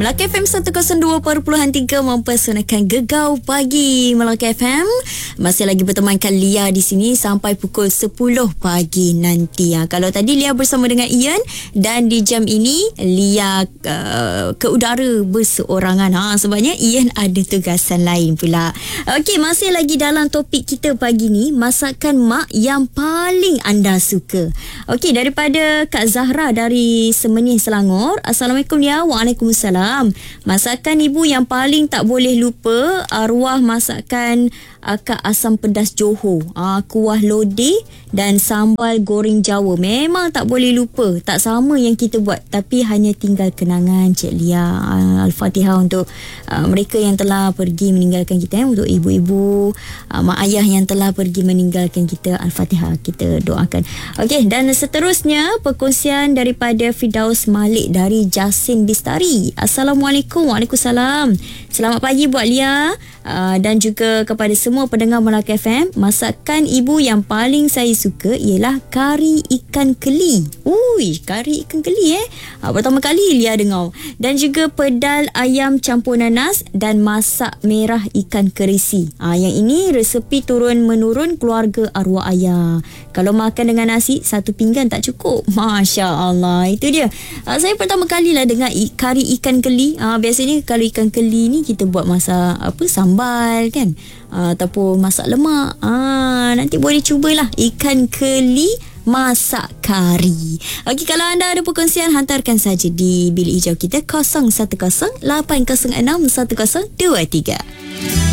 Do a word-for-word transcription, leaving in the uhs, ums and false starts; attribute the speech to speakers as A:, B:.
A: Melaka F M seratus dua perpuluhan tiga mempersembahkan Gegau Pagi Melaka F M. Masih lagi bertemankan Lia di sini sampai pukul sepuluh pagi nanti. Ha, kalau tadi Lia bersama dengan Ian, dan di jam ini Lia uh, ke udara berseorangan. Ha, sebabnya Ian ada tugasan lain pula. Okey, masih lagi dalam topik kita pagi ni, masakan mak yang paling anda suka. Okey, daripada Kak Zahra dari Semenih, Selangor. Assalamualaikum Lia. Waalaikumsalam. Masakan ibu yang paling tak boleh lupa, arwah masakan akak asam pedas Johor, uh, kuah lodeh dan sambal goreng Jawa. Memang tak boleh lupa. Tak sama yang kita buat, tapi hanya tinggal kenangan. Cik Lia, uh, Al-Fatihah untuk uh, mereka yang telah pergi meninggalkan kita, eh, untuk ibu-ibu, uh, mak ayah yang telah pergi meninggalkan kita. Al-Fatihah kita doakan. Okey, dan seterusnya perkongsian daripada Firdaus Malik dari Jasin Bistari. Assalamualaikum. Waalaikumsalam. Selamat pagi buat Lia, uh, dan juga kepada semua pendengar Melaka F M. Masakan ibu yang paling saya suka ialah kari ikan keli. Ui, kari ikan keli eh. Uh, pertama kali Lia dengar. Dan juga pedal ayam campur nanas dan masak merah ikan kerisi. Uh, yang ini resepi turun menurun keluarga arwah ayah. Kalau makan dengan nasi, satu pinggan tak cukup. Masya Allah. Itu dia. Uh, saya pertama kali lah dengar i- kari ikan keli. Uh, biasanya kalau ikan keli ni kita buat masak apa, sambal kan, uh, ataupun masak lemak. uh, Nanti boleh cubalah ikan keli masak kari. Okey, kalau anda ada perkongsian, hantarkan saja di bilik hijau kita kosong satu kosong lapan kosong enam satu kosong dua tiga.